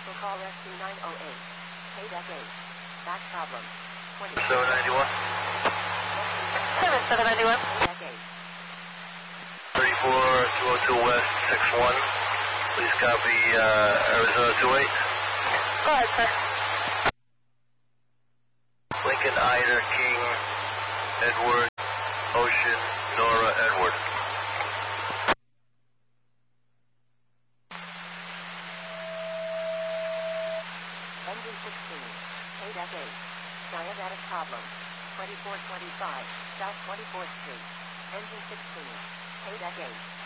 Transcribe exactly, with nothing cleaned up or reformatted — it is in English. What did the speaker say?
Cancel call S two nine oh eight. K deck eight. Back problem. seven ninety-one. seven seven ninety-one. K deck eight. thirty-four two oh two West six one. Please copy uh, Arizona two eight. Go ahead, sir. Lincoln, Ida, King, Edward, Ocean, Nora, Edward. Engine sixteen. K deck eight. Diabetic problem. twenty-four twenty-five. South twenty-fourth Street. Engine sixteen. K deck eight.